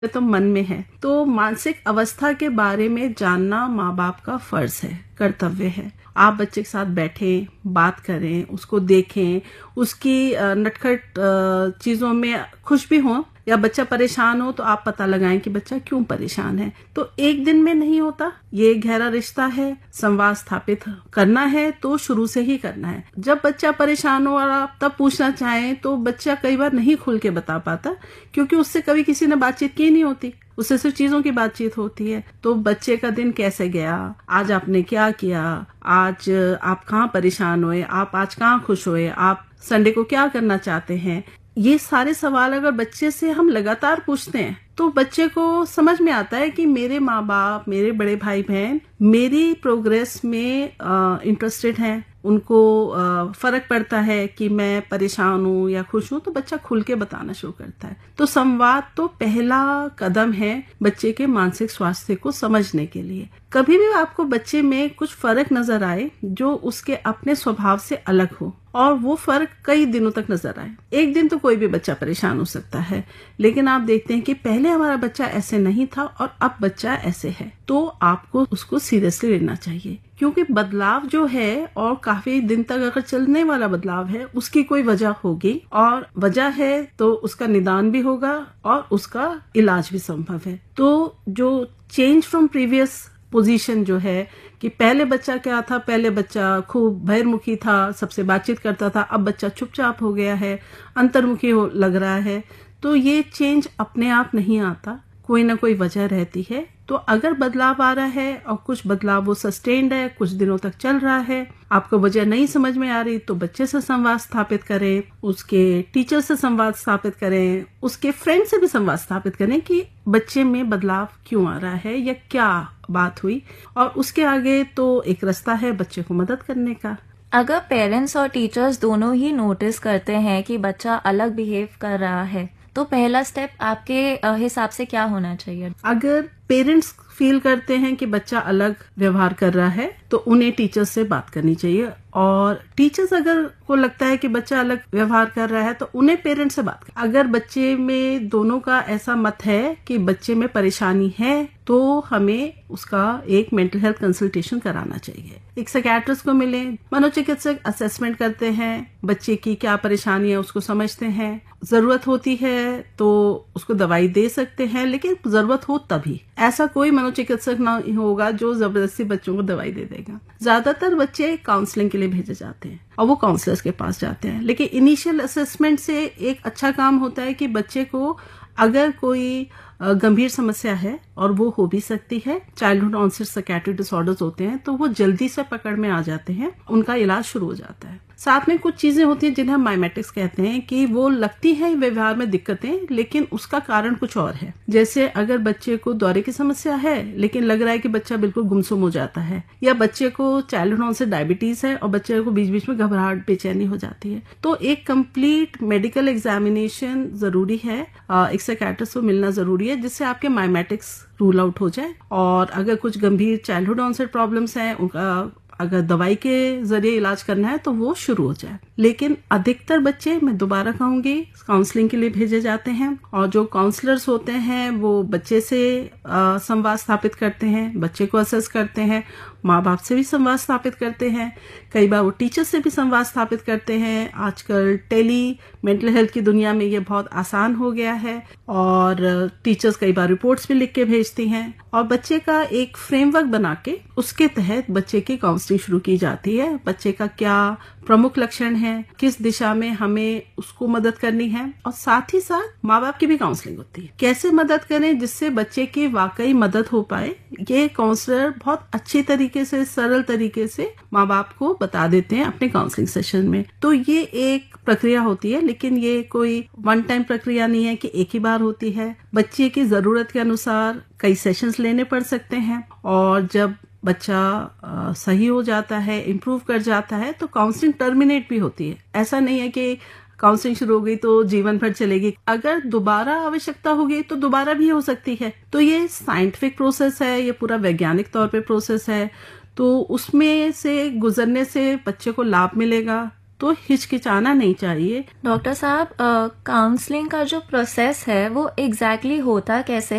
तो मन में है। तो मानसिक अवस्था के बारे में जानना माँ बाप का फर्ज है, कर्तव्य है। आप बच्चे के साथ बैठें, बात करें, उसको देखें, उसकी नटखट चीजों में खुश भी हो या बच्चा परेशान हो तो आप पता लगाएं कि बच्चा क्यों परेशान है। तो एक दिन में नहीं होता, ये गहरा रिश्ता है, संवाद स्थापित करना है तो शुरू से ही करना है। जब बच्चा परेशान हो और आप तब पूछना चाहें तो बच्चा कई बार नहीं खुल के बता पाता, क्योंकि उससे कभी किसी ने बातचीत की नहीं होती, उससे सिर्फ चीजों की बातचीत होती है। तो बच्चे का दिन कैसे गया, आज आपने क्या किया, आज आप कहाँ परेशान हुए, आप आज कहाँ खुश हुए, आप संडे को क्या करना चाहते हैं, ये सारे सवाल अगर बच्चे से हम लगातार पूछते हैं तो बच्चे को समझ में आता है कि मेरे माँ बाप, मेरे बड़े भाई बहन मेरी प्रोग्रेस में इंटरेस्टेड हैं, उनको फर्क पड़ता है कि मैं परेशान हूँ या खुश हूँ, तो बच्चा खुल के बताना शुरू करता है। तो संवाद तो पहला कदम है बच्चे के मानसिक स्वास्थ्य को समझने के लिए। कभी भी आपको बच्चे में कुछ फर्क नजर आए जो उसके अपने स्वभाव से अलग हो और वो फर्क कई दिनों तक नजर आए, एक दिन तो कोई भी बच्चा परेशान हो सकता है, लेकिन आप देखते हैं कि पहले हमारा बच्चा ऐसे नहीं था और अब बच्चा ऐसे है, तो आपको उसको सीरियसली लेना चाहिए। क्योंकि बदलाव जो है और काफी दिन तक अगर चलने वाला बदलाव है, उसकी कोई वजह होगी, और वजह है तो उसका निदान भी होगा और उसका इलाज भी संभव है। तो जो चेंज फ्रॉम प्रीवियस पोजीशन जो है कि पहले बच्चा क्या था, पहले बच्चा खूब बहिर्मुखी था, सबसे बातचीत करता था, अब बच्चा चुपचाप हो गया है, अंतर्मुखी हो लग रहा है, तो ये चेंज अपने आप नहीं आता, कोई ना कोई वजह रहती है। तो अगर बदलाव आ रहा है और कुछ बदलाव वो सस्टेन्ड है, कुछ दिनों तक चल रहा है, आपको वजह नहीं समझ में आ रही, तो बच्चे से संवाद स्थापित करें, उसके टीचर से संवाद स्थापित करें, उसके फ्रेंड से भी संवाद स्थापित करें कि बच्चे में बदलाव क्यों आ रहा है या क्या बात हुई, और उसके आगे तो एक रास्ता है बच्चे को मदद करने का। अगर पेरेंट्स और टीचर्स दोनों ही नोटिस करते हैं कि बच्चा अलग बिहेव कर रहा है, तो पहला स्टेप आपके हिसाब से क्या होना चाहिए? अगर पेरेंट्स फील करते हैं कि बच्चा अलग व्यवहार कर रहा है तो उन्हें टीचर्स से बात करनी चाहिए, और टीचर्स अगर को लगता है कि बच्चा अलग व्यवहार कर रहा है तो उन्हें पेरेंट्स से बात करनी। अगर बच्चे में दोनों का ऐसा मत है कि बच्चे में परेशानी है तो हमें उसका एक मेंटल हेल्थ कंसल्टेशन कराना चाहिए, एक साइकियाट्रिस्ट को मिले, मनोचिकित्सक असेसमेंट करते हैं, बच्चे की क्या परेशानी है उसको समझते हैं, जरूरत होती है तो उसको दवाई दे सकते हैं, लेकिन जरूरत हो तभी। ऐसा कोई मनोचिकित्सक ना होगा जो जबरदस्ती बच्चों को दवाई दे देगा। ज्यादातर बच्चे काउंसलिंग के लिए भेजे जाते हैं और वो काउंसलर्स के पास जाते हैं, लेकिन इनिशियल असेसमेंट से एक अच्छा काम होता है कि बच्चे को अगर कोई गंभीर समस्या है, और वो हो भी सकती है, चाइल्डहुड ऑनसेट साइकियाट्रिक डिसऑर्डर्स होते हैं, तो वो जल्दी से पकड़ में आ जाते हैं, उनका इलाज शुरू हो जाता है। साथ में कुछ चीजें होती हैं जिन्हें हम माइमेटिक्स कहते हैं कि वो लगती है व्यवहार में दिक्कतें, लेकिन उसका कारण कुछ और है। जैसे अगर बच्चे को दौरे की समस्या है लेकिन लग रहा है कि बच्चा बिल्कुल गुमसुम हो जाता है, या बच्चे को चाइल्डहुड ऑनसेट डायबिटीज है और बच्चे को बीच बीच में घबराहट, बेचैनी हो जाती है, तो एक कंप्लीट मेडिकल एग्जामिनेशन जरूरी है, एक साइकियाट्रिस्ट को मिलना जरूरी है, जिससे आपके माइमेटिक्स रूल आउट हो जाए। और अगर कुछ गंभीर चाइल्डहुड ऑनसेट प्रॉब्लम्स हैं, उनका अगर दवाई के जरिए इलाज करना है तो वो शुरू हो जाए। लेकिन अधिकतर बच्चे, मैं दोबारा कहूंगी, काउंसलिंग के लिए भेजे जाते हैं, और जो काउंसलर्स होते हैं वो बच्चे से संवाद स्थापित करते हैं, बच्चे को असेस करते हैं, माँ बाप से भी संवाद स्थापित करते हैं, कई बार वो टीचर से भी संवाद स्थापित करते हैं। आजकल टेली मेंटल हेल्थ की दुनिया में ये बहुत आसान हो गया है, और टीचर्स कई बार रिपोर्ट्स भी लिख के भेजती हैं, और बच्चे का एक फ्रेमवर्क बना के उसके तहत बच्चे की काउंसलिंग शुरू की जाती है। बच्चे का क्या प्रमुख लक्षण है, किस दिशा में हमें उसको मदद करनी है, और साथ ही साथ माँ बाप की भी काउंसलिंग होती है, कैसे मदद करें जिससे बच्चे की वाकई मदद हो पाए। ये काउंसलर बहुत अच्छी तरीके से, सरल तरीके से माँ बाप को बता देते हैं अपने काउंसलिंग सेशन में। तो ये एक प्रक्रिया होती है, लेकिन ये कोई वन टाइम प्रक्रिया नहीं है कि एक ही बार होती है। बच्चे की जरूरत के अनुसार कई सेशंस लेने पड़ सकते हैं, और जब बच्चा सही हो जाता है, इम्प्रूव कर जाता है, तो काउंसलिंग टर्मिनेट भी होती है। ऐसा नहीं है कि काउंसलिंग शुरू हो गई तो जीवन भर चलेगी, अगर दोबारा आवश्यकता होगी तो दोबारा भी हो सकती है। तो ये साइंटिफिक प्रोसेस है, ये पूरा वैज्ञानिक तौर पे प्रोसेस है, तो उसमें से गुजरने से बच्चे को लाभ मिलेगा, तो हिचकिचाना नहीं चाहिए। डॉक्टर साहब, काउंसलिंग का जो प्रोसेस है वो एग्जैक्टली होता कैसे